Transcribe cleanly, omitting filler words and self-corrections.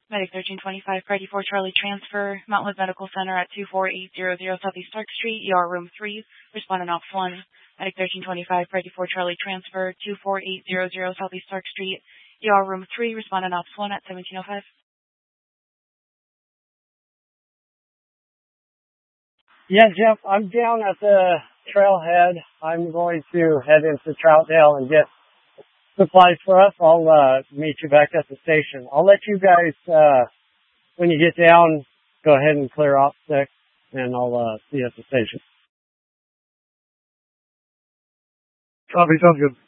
Medic 1325, Priority 4 Charlie transfer, Mountainwood Medical Center at 24800 Southeast Stark Street, ER room 3, respondent ops 1. Medic 1325, Priority 4 Charlie transfer, 24800 Southeast Stark Street, ER room 3, respondent ops 1 at 1705. Yeah, Jeff, I'm down at the trailhead. I'm going to head into Troutdale and get supplies for us. I'll meet you back at the station. I'll let you guys, when you get down, go ahead and clear off 6, and I'll see you at the station. Copy, sounds good.